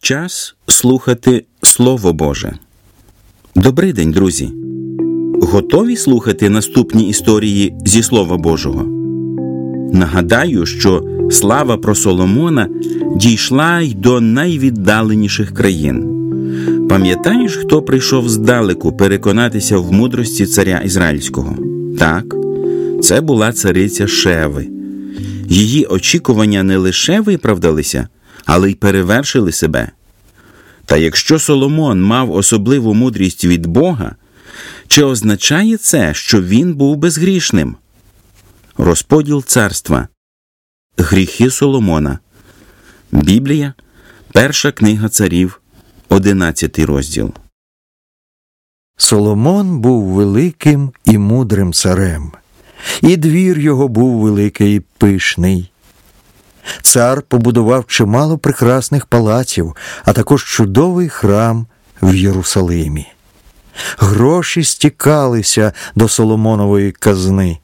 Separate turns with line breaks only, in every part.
Час слухати Слово Боже. Добрий день, друзі! Готові слухати наступні історії зі Слова Божого? Нагадаю, що слава про Соломона дійшла й до найвіддаленіших країн. Пам'ятаєш, хто прийшов здалеку переконатися в мудрості царя Ізраїльського? Так, це була цариця Шеви. Її очікування не лише виправдалися, але й перевершили себе. Та якщо Соломон мав особливу мудрість від Бога, чи означає це, що він був безгрішним? Розподіл царства. Гріхи Соломона. Біблія, перша книга царів, 11 розділ.
Соломон був великим і мудрим царем, і двір його був великий і пишний. Цар побудував чимало прекрасних палаців, а також чудовий храм в Єрусалимі. Гроші стікалися до Соломонової казни.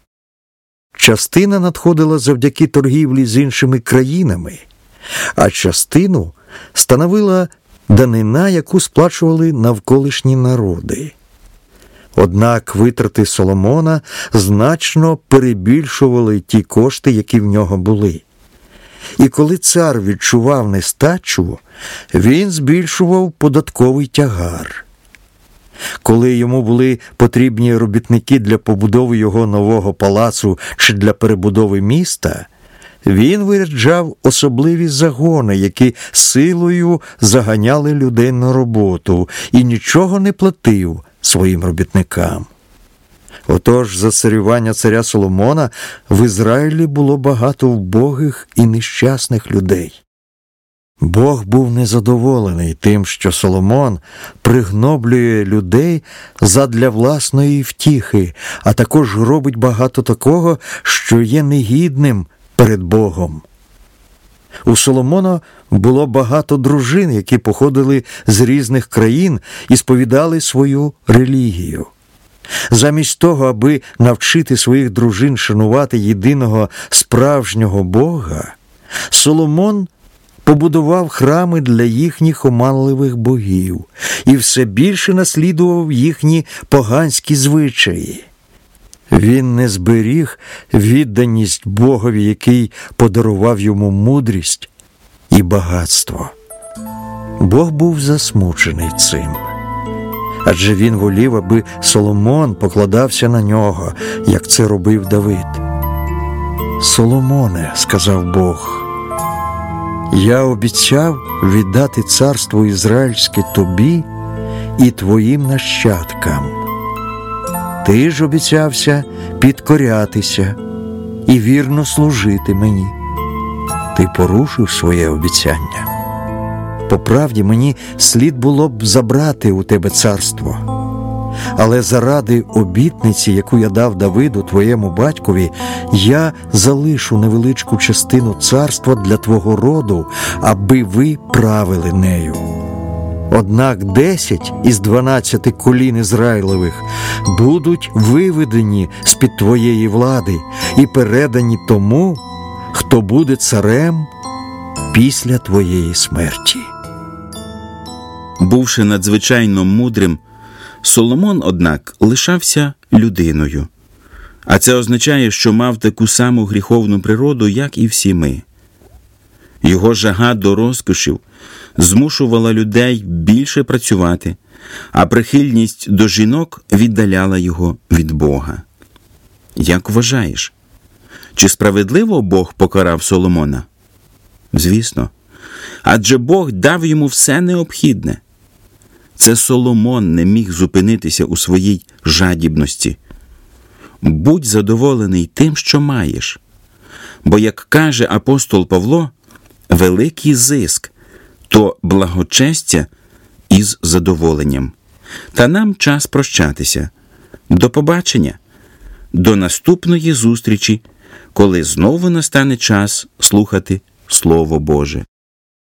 Частина надходила завдяки торгівлі з іншими країнами, а частину становила данина, яку сплачували навколишні народи. Однак витрати Соломона значно перебільшували ті кошти, які в нього були. І коли цар відчував нестачу, він збільшував податковий тягар. Коли йому були потрібні робітники для побудови його нового палацу чи для перебудови міста, він виряджав особливі загони, які силою заганяли людей на роботу, і нічого не платив своїм робітникам. Отож, за царювання царя Соломона в Ізраїлі було багато вбогих і нещасних людей. Бог був незадоволений тим, що Соломон пригноблює людей задля власної втіхи, а також робить багато такого, що є негідним перед Богом. У Соломона було багато дружин, які походили з різних країн і сповідали свою релігію. Замість того, аби навчити своїх дружин шанувати єдиного справжнього Бога, Соломон побудував храми для їхніх оманливих богів і все більше наслідував їхні поганські звичаї. Він не зберіг відданість Богові, який подарував йому мудрість і багатство. Бог був засмучений цим. Адже він волів, аби Соломон покладався на нього, як це робив Давид. «Соломоне, – сказав Бог, – я обіцяв віддати царство ізраїльське тобі і твоїм нащадкам. Ти ж обіцявся підкорятися і вірно служити мені. Ти порушив своє обіцяння. По правді, мені слід було б забрати у тебе царство. Але заради обітниці, яку я дав Давиду, твоєму батькові, я залишу невеличку частину царства для твого роду, аби ви правили нею. Однак 10 із 12 колін Ізраїлевих будуть виведені з-під твоєї влади і передані тому, хто буде царем після твоєї смерті».
Бувши надзвичайно мудрим, Соломон, однак, лишався людиною. А це означає, що мав таку саму гріховну природу, як і всі ми. Його жага до розкошів змушувала людей більше працювати, а прихильність до жінок віддаляла його від Бога. Як вважаєш, чи справедливо Бог покарав Соломона? Звісно. Адже Бог дав йому все необхідне. Це Соломон не міг зупинитися у своїй жадібності. Будь задоволений тим, що маєш. Бо, як каже апостол Павло, великий зиск – то благочестя із задоволенням. Та нам час прощатися. До побачення. До наступної зустрічі, коли знову настане час слухати Слово Боже.